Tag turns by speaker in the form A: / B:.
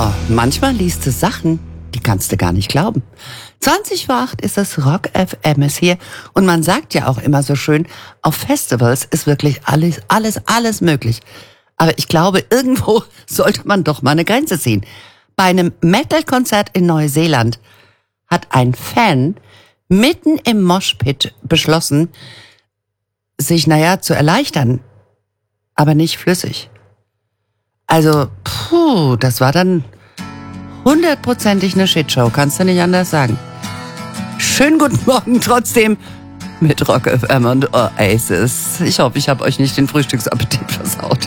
A: Oh, manchmal liest du Sachen, die kannst du gar nicht glauben. 20:08 ist das Rock FM ist hier und man sagt ja auch immer so schön, auf Festivals ist wirklich alles möglich. Aber ich glaube, irgendwo sollte man doch mal eine Grenze ziehen. Bei einem Metal-Konzert in Neuseeland hat ein Fan mitten im Moshpit beschlossen, sich, zu erleichtern, aber nicht flüssig. Also, das war dann 100%ig eine Shitshow, kannst du nicht anders sagen. Schönen guten Morgen trotzdem mit Rock FM und Oasis. Ich hoffe, ich habe euch nicht den Frühstücksappetit versaut.